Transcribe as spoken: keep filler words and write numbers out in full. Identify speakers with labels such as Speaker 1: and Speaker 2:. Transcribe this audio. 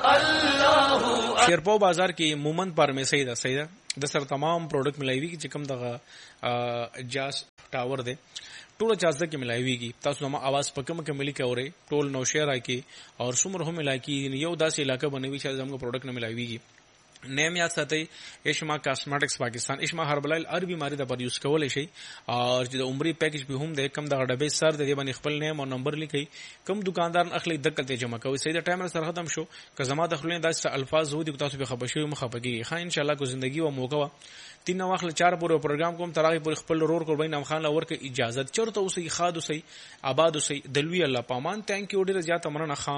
Speaker 1: شیرپو بازار کې مومن فارمیسي ده سیده د سر تمام پروډکټ ملایوي چې کوم دغه جاس ټاور ده ټول اجازه کې ملایويږي تاسو نو आवाज پکم کې ملي کوي ټول نو شیر راکي او سمر هم ملایکی یو داسې علاقہ بنوي چې زموږ پروډکټ نه ملایويږي نیم یاد ساتي اشما کاسمیټکس پاکستان اشما هربلایل هر بیماری د پر یوز کولای شي او چې د عمرې پیکج به هم د کم د ډبې سر د دې باندې خپل نیم او نمبر لیکي کم دکاندار اخلي دقل ته جمع کوي سید ټایم سره ختم شو که زما د خلینو داسې الفاظ وو دي تاسو به خبرشي مخابګي خا ان شاء الله کو زندگی او موقع تین واخل چار پورې پروګرام کوم تراغي پر خپل رور قربان نام خان لور کې اجازه چرته اوسې خاد اوسې آباد اوسې دلوي الله پامان ثانک یو ډیر زیات امرنه